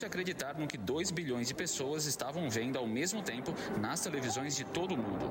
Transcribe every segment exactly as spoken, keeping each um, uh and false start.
Acreditar no que dois bilhões de pessoas estavam vendo ao mesmo tempo nas televisões de todo o mundo.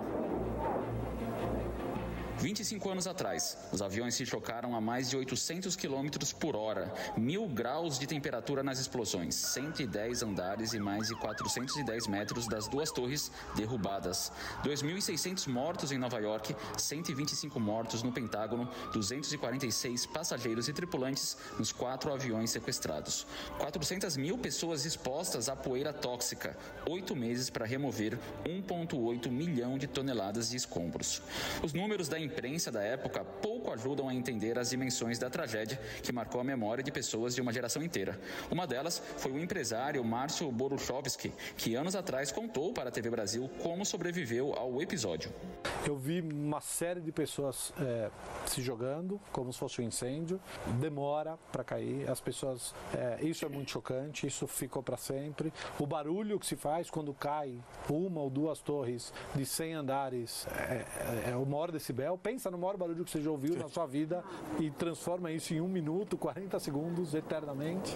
vinte e cinco anos atrás, os aviões se chocaram a mais de oitocentos quilômetros por hora, mil graus de temperatura nas explosões, cento e dez andares e mais de quatrocentos e dez metros das duas torres derrubadas, dois mil e seiscentos mortos em Nova York, cento e vinte e cinco mortos no Pentágono, duzentos e quarenta e seis passageiros e tripulantes nos quatro aviões sequestrados, quatrocentas mil pessoas expostas à poeira tóxica, oito meses para remover um vírgula oito milhão de toneladas de escombros. Os números da imprensa da época pouco ajudam a entender as dimensões da tragédia que marcou a memória de pessoas de uma geração inteira. Uma delas foi o empresário Márcio Boruchowski, que anos atrás contou para a T V Brasil como sobreviveu ao episódio. Eu vi uma série de pessoas é, se jogando como se fosse um incêndio, demora para cair, as pessoas, é, isso é muito chocante, isso ficou para sempre. O barulho que se faz quando cai uma ou duas torres de cem andares é, é, é o maior decibel. Pensa no maior barulho que você já ouviu na sua vida e transforma isso em um minuto, quarenta segundos, eternamente.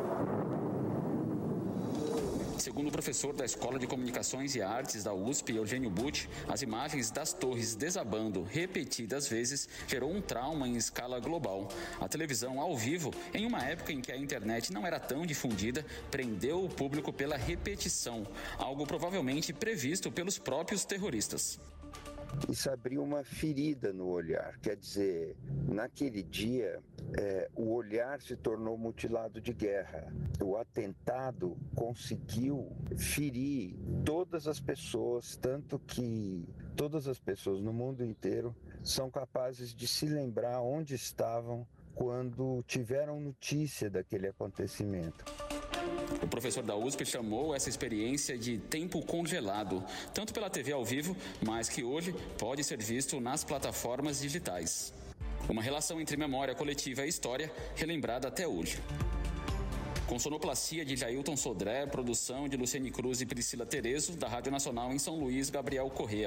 Segundo o professor da Escola de Comunicações e Artes da U S P, Eugênio Butti, as imagens das torres desabando repetidas vezes gerou um trauma em escala global. A televisão ao vivo, em uma época em que a internet não era tão difundida, prendeu o público pela repetição, algo provavelmente previsto pelos próprios terroristas. Isso abriu uma ferida no olhar, quer dizer, naquele dia é, o olhar se tornou mutilado de guerra. O atentado conseguiu ferir todas as pessoas, tanto que todas as pessoas no mundo inteiro são capazes de se lembrar onde estavam quando tiveram notícia daquele acontecimento. O professor da U S P chamou essa experiência de tempo congelado, tanto pela T V ao vivo, mas que hoje pode ser visto nas plataformas digitais. Uma relação entre memória coletiva e história relembrada até hoje. Com sonoplastia de Jailton Sodré, produção de Luciane Cruz e Priscila Terezo, da Rádio Nacional em São Luís, Gabriel Correa.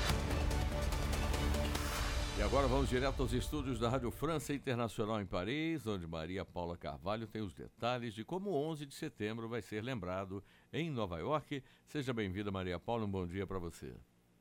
E agora vamos direto aos estúdios da Rádio França Internacional em Paris, onde Maria Paula Carvalho tem os detalhes de como o onze de setembro vai ser lembrado em Nova York. Seja bem-vinda, Maria Paula, um bom dia para você.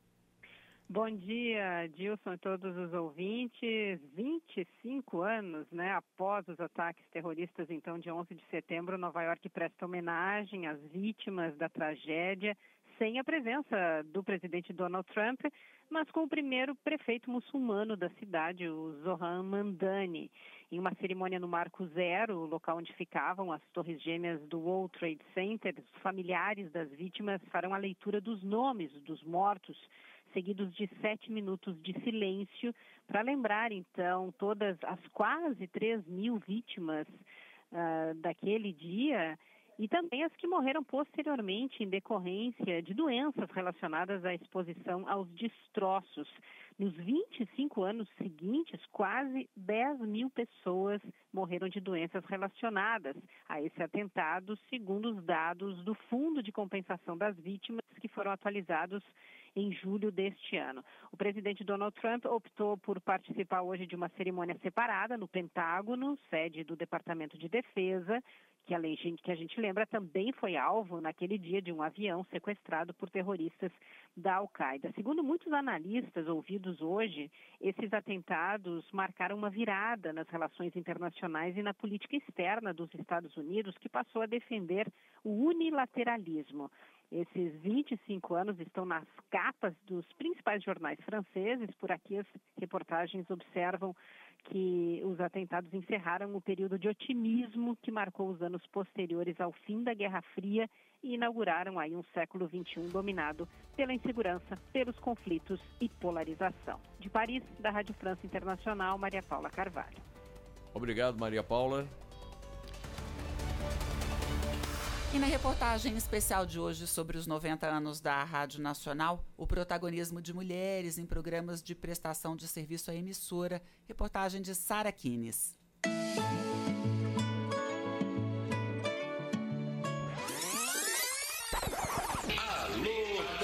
Bom dia, Dilson e todos os ouvintes. vinte e cinco anos, né, após os ataques terroristas, então, de onze de setembro, Nova York presta homenagem às vítimas da tragédia, sem a presença do presidente Donald Trump, mas com o primeiro prefeito muçulmano da cidade, o Zohran Mamdani. Em uma cerimônia no Marco Zero, o local onde ficavam as torres gêmeas do World Trade Center, os familiares das vítimas farão a leitura dos nomes dos mortos, seguidos de sete minutos de silêncio, para lembrar, então, todas as quase três mil vítimas uh, daquele dia, e também as que morreram posteriormente em decorrência de doenças relacionadas à exposição aos destroços. Nos vinte e cinco anos seguintes, quase dez mil pessoas morreram de doenças relacionadas a esse atentado, segundo os dados do Fundo de Compensação das Vítimas, que foram atualizados em julho deste ano. O presidente Donald Trump optou por participar hoje de uma cerimônia separada no Pentágono, sede do Departamento de Defesa, que além de que a gente lembra, também foi alvo naquele dia de um avião sequestrado por terroristas da Al-Qaeda. Segundo muitos analistas ouvidos hoje, esses atentados marcaram uma virada nas relações internacionais e na política externa dos Estados Unidos, que passou a defender o unilateralismo. Esses vinte e cinco anos estão nas capas dos principais jornais franceses. Por aqui as reportagens observam que os atentados encerraram o período de otimismo que marcou os anos posteriores ao fim da Guerra Fria e inauguraram aí um século vinte e um dominado pela insegurança, pelos conflitos e polarização. De Paris, da Rádio França Internacional, Maria Paula Carvalho. Obrigado, Maria Paula. E na reportagem especial de hoje sobre os noventa anos da Rádio Nacional, o protagonismo de mulheres em programas de prestação de serviço à emissora, reportagem de Sara Kines.